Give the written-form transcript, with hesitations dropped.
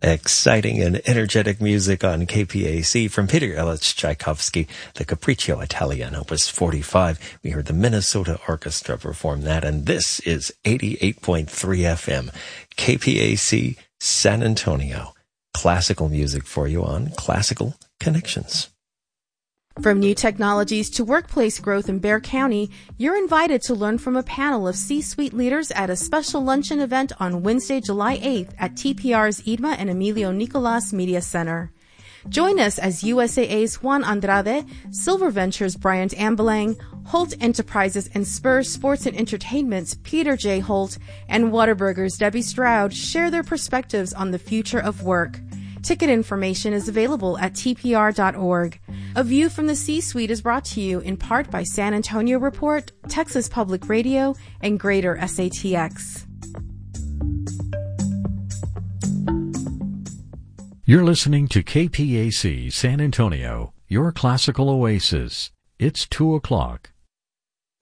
Exciting and energetic music on KPAC from Peter Ilyich Tchaikovsky, the Capriccio Italiano, Opus 45. We heard the Minnesota Orchestra perform that, and this is 88.3 FM, KPAC San Antonio. Classical music for you on Classical Connections. From new technologies to workplace growth in Bexar County, you're invited to learn from a panel of C-suite leaders at a special luncheon event on Wednesday, July 8th at TPR's Irma and Emilio Nicolas Media Center. Join us as USAA's Juan Andrade, Silver Ventures' Bryant Ambelang, Holt Enterprises and Spurs Sports and Entertainment's Peter J. Holt, and Whataburger's Debbie Stroud share their perspectives on the future of work. Ticket information is available at tpr.org. A View from the C-Suite is brought to you in part by San Antonio Report, Texas Public Radio, and Greater SATX. You're listening to KPAC San Antonio, your classical oasis. It's 2 o'clock.